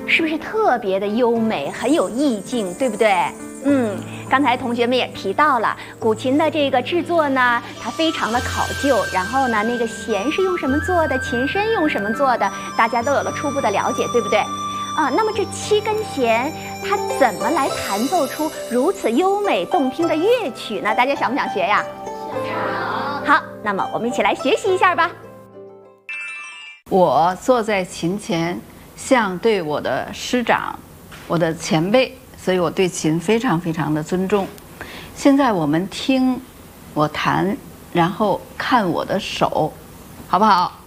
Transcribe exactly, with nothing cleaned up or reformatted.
是不是特别的优美，很有意境，对不对？嗯，刚才同学们也提到了古琴的这个制作呢，它非常的考究。然后呢，那个弦是用什么做的，琴身用什么做的，大家都有了初步的了解，对不对？啊，那么这七根弦，它怎么来弹奏出如此优美动听的乐曲呢？大家想不想学呀？想。好，那么我们一起来学习一下吧。 我坐在琴前，像对我的师长、我的前辈，所以我对琴非常非常的尊重。现在我们听我弹，然后看我的手，好不好？